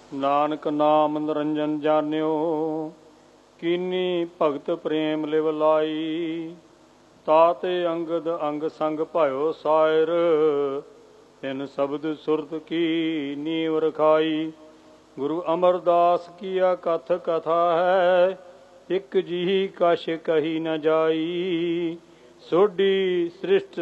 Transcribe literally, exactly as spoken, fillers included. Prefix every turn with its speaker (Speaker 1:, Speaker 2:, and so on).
Speaker 1: नानक नाम निरंजन जान्यो, कीनी भगत प्रेम लिव लाई। ताते अंगद अंग संग भयो सायर, इन शब्द सुरत की नीव रखाई। गुरु अमरदास किया कथ कथा है, एक जी कश कही न जाई। सोडी सृष्ट